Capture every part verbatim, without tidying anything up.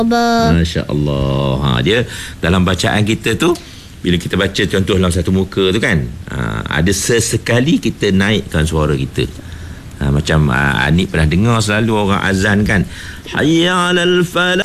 Masya Allah. Ha, dia dalam bacaan kita tu, bila kita baca contoh dalam satu muka tu kan, ha, ada sesekali kita naikkan suara kita. Ha, macam ha, Anik pernah dengar selalu orang azan kan, hayya 'alal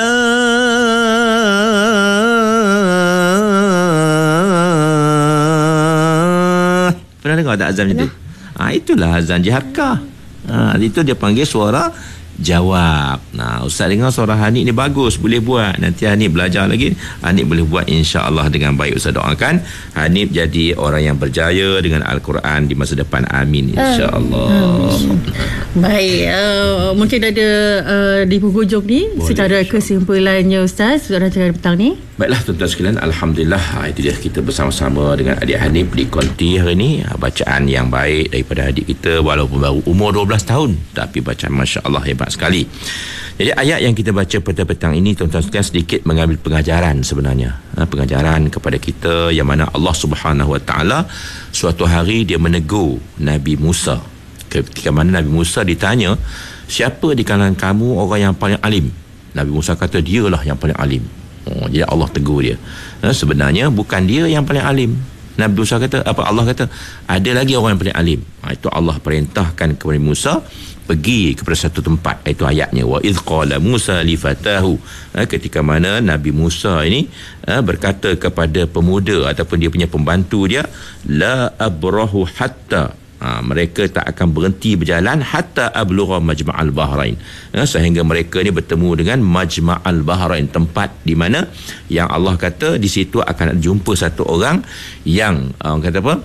falah. Pernah dengar tak azan itu? Ha, itulah azan jiharkah. Ha, itu dia panggil suara jawab. Nah, Ustaz dengar suara Hanif ni bagus, boleh buat. Nanti Hanif belajar lagi, Hanif boleh buat insya-Allah dengan baik. Ustaz doakan Hanif jadi orang yang berjaya dengan Al-Quran di masa depan. Amin insya-Allah. Uh, baik, uh, mungkin ada uh, di penghujung ni boleh, secara kesimpulannya Ustaz sudah rancangan petang ni. Baiklah tuan-tuan sekalian, alhamdulillah, ha, itu dia kita bersama-sama dengan adik Hanif di konti hari ni. Ha, bacaan yang baik daripada adik kita walaupun baru umur dua belas tahun, tapi bacaan masya-Allah hebat sekali. Jadi ayat yang kita baca pada petang ini tuan-tuan sekalian sedikit mengambil pengajaran sebenarnya. Ha, pengajaran kepada kita yang mana Allah Subhanahu Wa Taala suatu hari dia menegur Nabi Musa. Ketika mana Nabi Musa ditanya, siapa di kalangan kamu orang yang paling alim? Nabi Musa kata, dialah yang paling alim. Oh, jadi Allah tegur dia. Ha, sebenarnya bukan dia yang paling alim. Nabi Musa kata, apa Allah kata, ada lagi orang yang paling alim. Ha, itu Allah perintahkan kepada Musa pergi kepada satu tempat. Itu ayatnya, wa idh qala Musa li fatahu. Ha, ketika mana Nabi Musa ini ha, berkata kepada pemuda ataupun dia punya pembantu dia, la abrahu hatta, ha, mereka tak akan berhenti berjalan hatta ablugha majma'al bahrain, ha, sehingga mereka ni bertemu dengan majma'al bahrain, tempat di mana yang Allah kata di situ akan jumpa satu orang yang orang kata apa,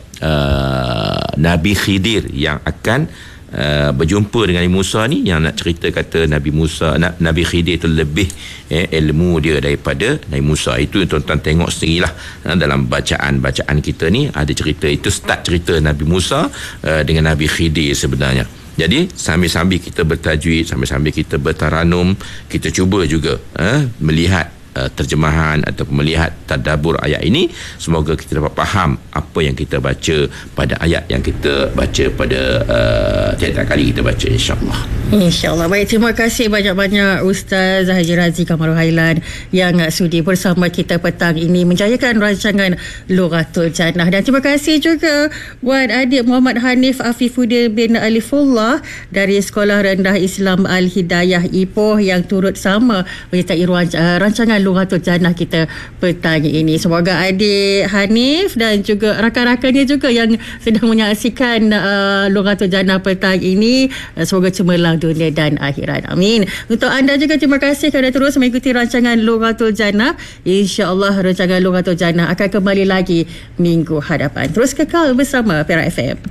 uh, Nabi Khidir yang akan Uh, berjumpa dengan Nabi Musa ni. Yang nak cerita kata Nabi Musa, Nabi Khidir itu lebih eh, ilmu dia daripada Nabi Musa. Itu tuan-tuan tengok sendirilah, uh, dalam bacaan-bacaan kita ni ada cerita. Itu start cerita Nabi Musa uh, dengan Nabi Khidir sebenarnya. Jadi sambil-sambil kita bertajwid, sambil-sambil kita bertaranum, kita cuba juga uh, melihat Uh, terjemahan ataupun melihat tadabbur ayat ini. Semoga kita dapat faham apa yang kita baca pada ayat yang kita baca pada uh, tiap-tiap kali kita baca, insya-Allah. InsyaAllah. Baik, terima kasih banyak-banyak Ustaz Haji Razi Kamarul Hailan yang sudi bersama kita petang ini menjayakan rancangan Lughatul Jannah. Dan terima kasih juga buat adik Muhammad Hanif Afifuddin bin Alifullah dari Sekolah Rendah Islam Al-Hidayah Ipoh yang turut sama menyertai rancangan Lughatul Jannah kita petang ini. Semoga adik Hanif dan juga rakan-rakannya juga yang sedang menyaksikan uh, Lughatul Jannah petang ini, uh, semoga cemerlang dunia dan akhirat. Amin. Untuk anda juga terima kasih kerana terus mengikuti rancangan Lughatul Jannah. InsyaAllah rancangan Lughatul Jannah akan kembali lagi minggu hadapan. Terus kekal bersama Perak F M.